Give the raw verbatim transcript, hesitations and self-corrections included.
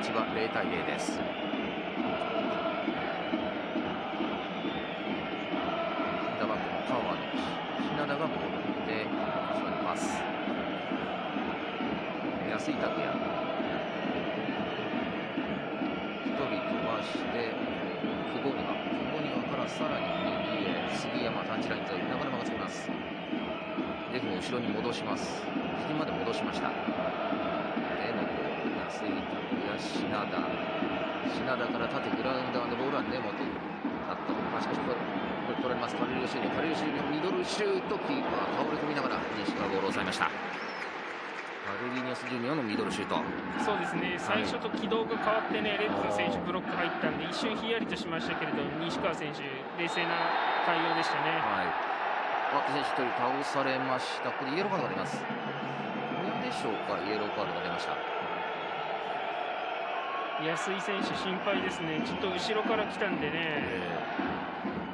千葉ゼロたいゼロです。ダバックの川野、品田がボールでパス、安井拓也一人飛ばして久保庭、久保庭からさらに右へ杉山、タッチライン沿い中沼がつきます。レフの後ろに戻します。右まで戻しました。でのボール、安井拓也、品田品田から縦グラウンダーでボールは根本カット、まあ、しかしこれこれ取られます。カルリオシューニョカルリオシューニョミドルシュート、キーパー倒れ込みながら西川ボールを抑えました。カルリニョスジュニオのミドルシュート。 そうですね、最初と軌道が変わってね、レッツ選手ブロック入ったんで一瞬ひやりとしましたけれど、西川選手冷静な対応でしたね。 はい、若手選手ひとり倒されました。ここでイエローカードが出ます。何でしょうか、イエローカードが出ました。 安井選手心配ですね。ちょっと後ろから来たんでね、 えー